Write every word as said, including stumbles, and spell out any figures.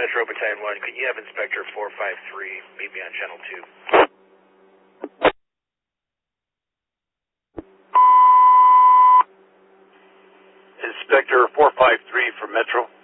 Metro Battalion one, could you have Inspector four five three meet me on Channel two? Inspector four five three for Metro.